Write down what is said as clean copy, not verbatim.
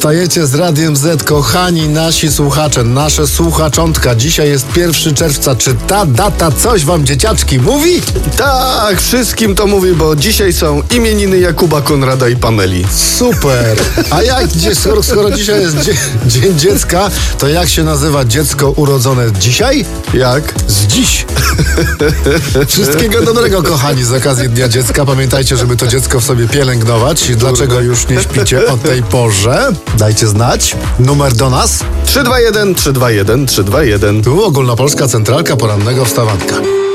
Wstajecie z Radiem Z, kochani nasi słuchacze, nasze słuchaczątka. Dzisiaj jest 1 czerwca. Czy ta data coś wam, dzieciaczki, mówi? Tak, wszystkim to mówi, bo dzisiaj są imieniny Jakuba, Konrada i Pameli. Super. A skoro dzisiaj jest Dzień Dziecka, to jak się nazywa dziecko urodzone dzisiaj? Jak? Z dziś. Wszystkiego dobrego, kochani, z okazji Dnia Dziecka. Pamiętajcie, żeby to dziecko w sobie pielęgnować. Dlaczego już nie śpicie o tej porze? Dajcie znać. Numer do nas? 321 321 321. Tu Ogólnopolska Centralka Porannego Wstawanka.